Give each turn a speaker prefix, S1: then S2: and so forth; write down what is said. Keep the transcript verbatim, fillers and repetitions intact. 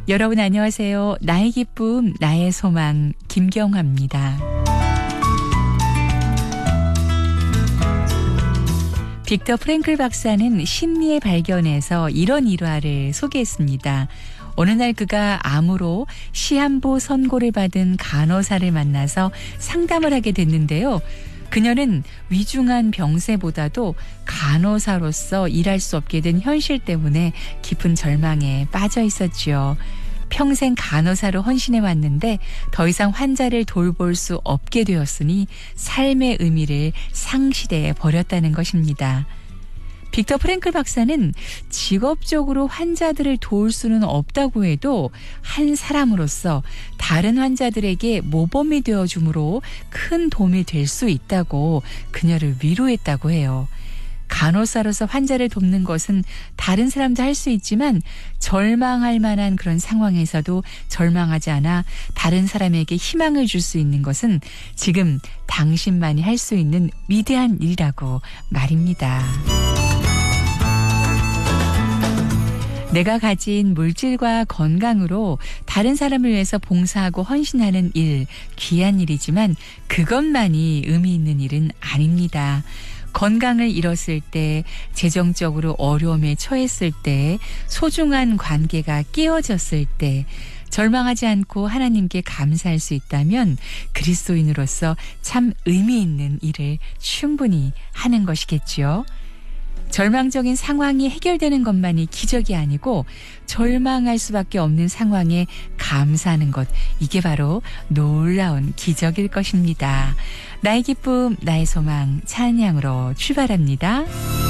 S1: 여러분 안녕하세요. 나의 기쁨, 나의 소망, 김경화입니다. 빅터 프랭클 박사는 심리의 발견에서 이런 일화를 소개했습니다. 어느 날 그가 암으로 시한부 선고를 받은 간호사를 만나서 상담을 하게 됐는데요. 그녀는 위중한 병세보다도 간호사로서 일할 수 없게 된 현실 때문에 깊은 절망에 빠져 있었지요. 평생 간호사로 헌신해 왔는데 더 이상 환자를 돌볼 수 없게 되었으니 삶의 의미를 상실해 버렸다는 것입니다. 빅터 프랭클 박사는 직업적으로 환자들을 도울 수는 없다고 해도 한 사람으로서 다른 환자들에게 모범이 되어줌으로 큰 도움이 될 수 있다고 그녀를 위로했다고 해요. 간호사로서 환자를 돕는 것은 다른 사람도 할 수 있지만 절망할 만한 그런 상황에서도 절망하지 않아 다른 사람에게 희망을 줄 수 있는 것은 지금 당신만이 할 수 있는 위대한 일이라고 말입니다. 내가 가진 물질과 건강으로 다른 사람을 위해서 봉사하고 헌신하는 일, 귀한 일이지만 그것만이 의미 있는 일은 아닙니다. 건강을 잃었을 때, 재정적으로 어려움에 처했을 때, 소중한 관계가 깨어졌을 때, 절망하지 않고 하나님께 감사할 수 있다면 그리스도인으로서 참 의미 있는 일을 충분히 하는 것이겠지요. 절망적인 상황이 해결되는 것만이 기적이 아니고 절망할 수밖에 없는 상황에 감사하는 것, 이게 바로 놀라운 기적일 것입니다. 나의 기쁨, 나의 소망, 찬양으로 출발합니다.